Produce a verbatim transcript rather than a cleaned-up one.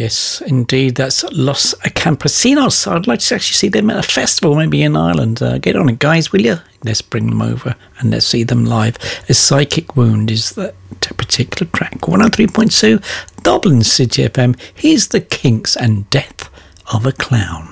Yes, indeed. That's Los Campesinos. I'd like to actually see them at a festival, maybe in Ireland. Uh, get on it, guys, will you? Let's bring them over and let's see them live. A Psychic Wound is that particular track. one oh three point two, Dublin City F M. Here's the Kinks and Death of a Clown.